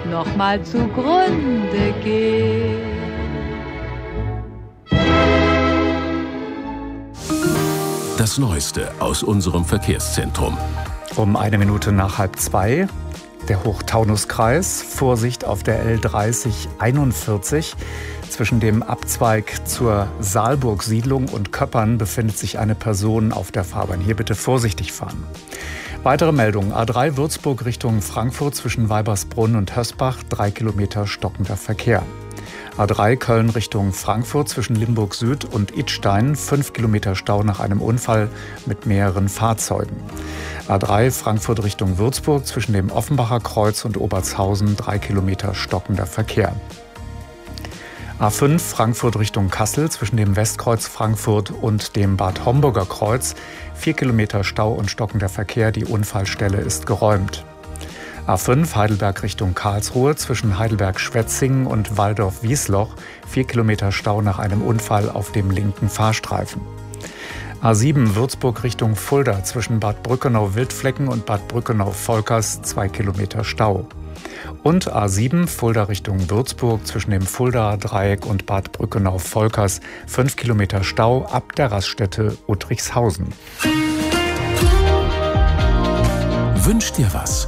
nochmal zugrunde geht. Das Neueste aus unserem Verkehrszentrum. Um 1 Minute nach 1:30, der Hochtaunuskreis. Vorsicht auf der L30 41. Zwischen dem Abzweig zur Saalburg-Siedlung und Köppern befindet sich eine Person auf der Fahrbahn. Hier bitte vorsichtig fahren. Weitere Meldungen. A3 Würzburg Richtung Frankfurt zwischen Weibersbrunn und Hösbach, 3 Kilometer stockender Verkehr. A3 Köln Richtung Frankfurt zwischen Limburg Süd und Idstein, 5 Kilometer Stau nach einem Unfall mit mehreren Fahrzeugen. A3 Frankfurt Richtung Würzburg zwischen dem Offenbacher Kreuz und Obertshausen, 3 Kilometer stockender Verkehr. A5 Frankfurt Richtung Kassel zwischen dem Westkreuz Frankfurt und dem Bad Homburger Kreuz, 4 Kilometer Stau und stockender Verkehr, die Unfallstelle ist geräumt. A5 Heidelberg Richtung Karlsruhe zwischen Heidelberg-Schwetzingen und Walldorf-Wiesloch, 4 Kilometer Stau nach einem Unfall auf dem linken Fahrstreifen. A7 Würzburg Richtung Fulda zwischen Bad Brückenau-Wildflecken und Bad Brückenau-Volkers, 2 Kilometer Stau. Und A7 Fulda Richtung Würzburg zwischen dem Fuldaer Dreieck und Bad Brückenau-Volkers, 5 Kilometer Stau ab der Raststätte Uttrichshausen. Wünsch dir was?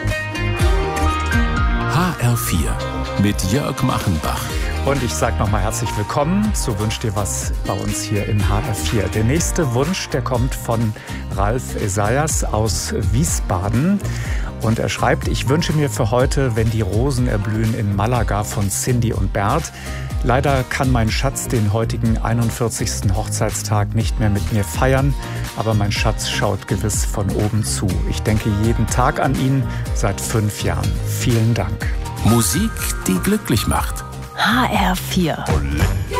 HR4 mit Jörg Machenbach. Und ich sage nochmal herzlich willkommen zu Wünsch dir was bei uns hier in HR4. Der nächste Wunsch, der kommt von Ralf Esaias aus Wiesbaden. Und er schreibt: Ich wünsche mir für heute, wenn die Rosen erblühen in Malaga von Cindy und Bert. Leider kann mein Schatz den heutigen 41. Hochzeitstag nicht mehr mit mir feiern, aber mein Schatz schaut gewiss von oben zu. Ich denke jeden Tag an ihn seit 5 Jahren. Vielen Dank. Musik, die glücklich macht. HR4.